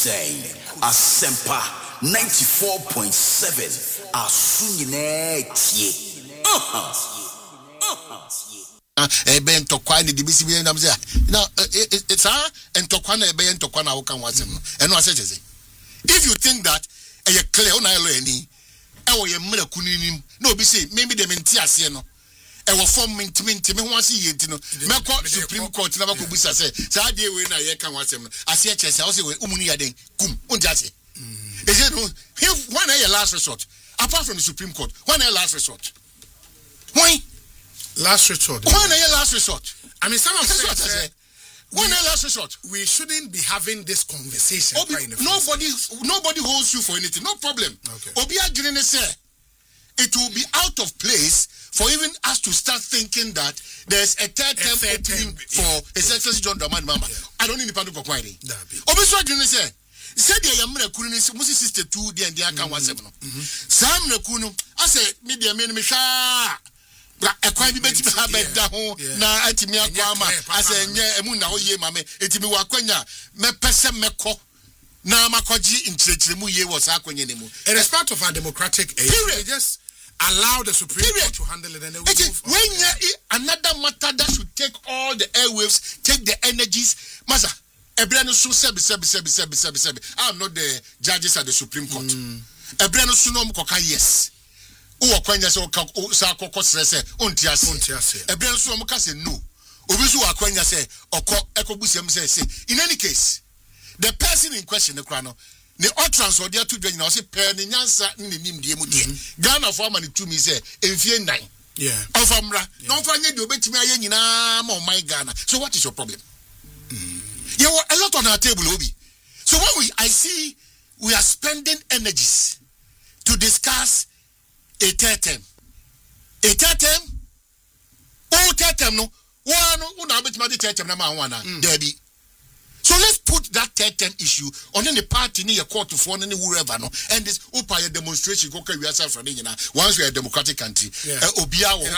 say Asempa 94.7 Asunyine tie. Ebe ntokwa ni dibisi bi nam say now it's ntokwa na ebe ntokwa na wo kan wasem no eno asecheze. If you think that e clear on ilo eni e wo ye mra kuninim na obi say maybe dem nti ase no e wo form minti me ho ase yenti no meko Supreme Court na bako busa say sa de we na ye kan wasem no ase echese wo say umuni ya den kum unti ase. Is it when are your last resort apart from the Supreme Court? When are your last resort? Why? Last resort. When are your last resort? I mean, some of say when are your last resort? We shouldn't be having this conversation. Nobody holds you for anything. No problem. Okay. Obia Green say it will be out of place for even us to start thinking that there's a third term opening for His Excellency John Dramani Mahama. I don't need the panel for query. Obia Green say said the Yamra Kuni Musi sister 2 the and the Akan 17. Sam Nakunu, I say media men Misha. A quite bit have down now at me. I say, Emuna, ye, mamma, it me Wakwenya, me Pesa Meko. Now Makoji in Chichimuye was Aquanimu. It is part of our democratic age. We just allow the Supreme Court to handle it and then we move on. When another matter that should take all the airwaves, take the energies, Masa. I'm not the judges at the Supreme Court. Ebrano sunom koka yes. O akwanya se o sa kokko srese ontiase. Ebrano sunom ka se no. Obi so akwanya se okọ ekobusiam se. In any case, the person in question the krano ne all transfer dia to dwanya o se pe ne nyansa ne nimdie mu de. Ghana for man to me say enfie 9. Yeah. Ofamra. No fanya de obetimi aye nyina ma my Ghana. So what is your problem? There were a lot on our table, Obi. So when I see we are spending energies to discuss a third term. A third term? Oh, third term, no. Debbie. So let's put that third term issue on any party near court to phone any whoever, no. And this Upaya demonstration, once we are a democratic country, Obia will